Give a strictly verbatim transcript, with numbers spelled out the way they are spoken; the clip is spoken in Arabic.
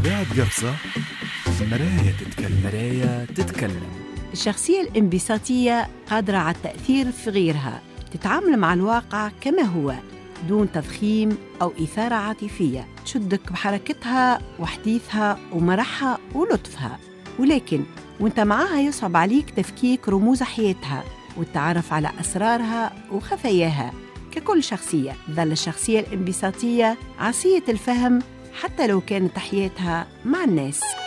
بعد قفصة مراية تتكلم مراية تتكلم. الشخصية الانبساطية قادرة على التأثير في غيرها، تتعامل مع الواقع كما هو دون تضخيم أو إثارة عاطفية، تشدك بحركتها وحديثها ومرحها ولطفها، ولكن وانت معاها يصعب عليك تفكيك رموز حياتها والتعرف على أسرارها وخفاياها. ككل شخصية ظل الشخصية الانبساطية عصية الفهم حتى لو كانت حياتها مع الناس.